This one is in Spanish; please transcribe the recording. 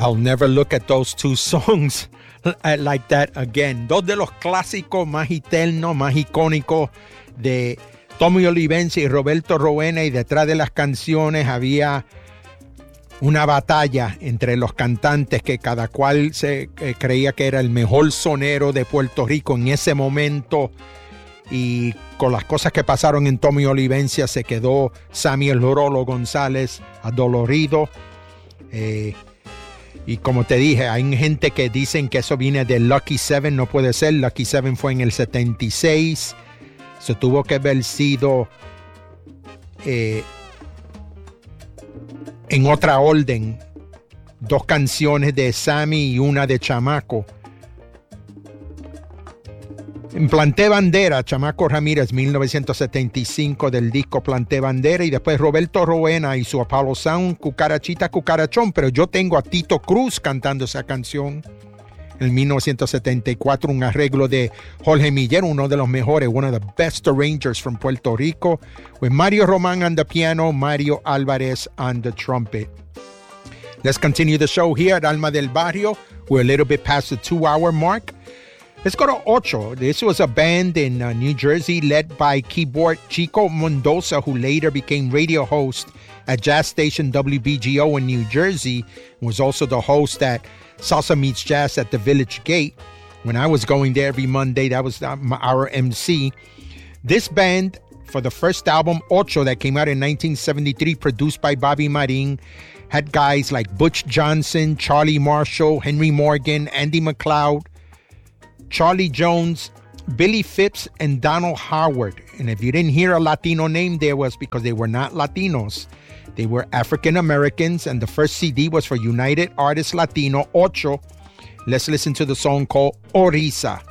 I'll never look at those two songs like that again. Dos de los clásicos más eternos, más icónicos de Tommy Olivencia y Roberto Roena, y detrás de las canciones había una batalla entre los cantantes que cada cual se creía que era el mejor sonero de Puerto Rico en ese momento. Y con las cosas que pasaron en Tommy Olivencia se quedó Sammy el Rolo González adolorido. Y como te dije, hay gente que dicen que eso viene de Lucky Seven. No puede ser. Lucky Seven fue en el 76. Se tuvo que haber sido en otra orden. Dos canciones de Sammy y una de Chamaco. En Planté Bandera, Chamaco Ramírez, 1975, del disco Planté Bandera, y después Roberto Roena y su Apollo Sound, Cucarachita Cucarachón. Pero yo tengo a Tito Cruz cantando esa canción en 1974, un arreglo de Jorge Miller, uno de los mejores, one of the best arrangers from Puerto Rico, with Mario Román on the piano, Mario Álvarez on the trumpet. Let's continue the show here at Alma del Barrio. We're a little bit past the 2-hour mark. Let's go to Ocho. This was a band in New Jersey led by keyboard Chico Mendoza, who later became radio host at jazz station WBGO in New Jersey, and was also the host at Salsa Meets Jazz at the Village Gate. When I was going there every Monday, that was our MC. This band, for the first album, Ocho, that came out in 1973, produced by Bobby Marin, had guys like Butch Johnson, Charlie Marshall, Henry Morgan, Andy McLeod, Charlie Jones, Billy Phipps, and Donald Howard. And if you didn't hear a Latino name there, was because they were not Latinos. They were African Americans, and the first CD was for United Artists Latino, Ocho. Let's listen to the song called Orisa.